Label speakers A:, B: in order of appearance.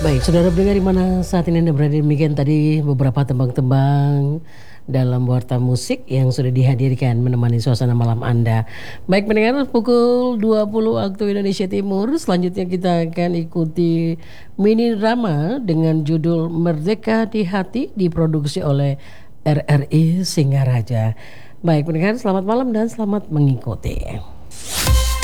A: Baik, saudara pendengar di mana saat ini Anda berada, demikian tadi beberapa tembang-tembang dalam warta musik yang sudah dihadirkan menemani suasana malam Anda. Baik pendengar, pukul 20 waktu Indonesia Timur. Selanjutnya kita akan ikuti mini drama dengan judul Merdeka di Hati, diproduksi oleh RRI Singaraja. Baik pendengar, selamat malam dan selamat mengikuti.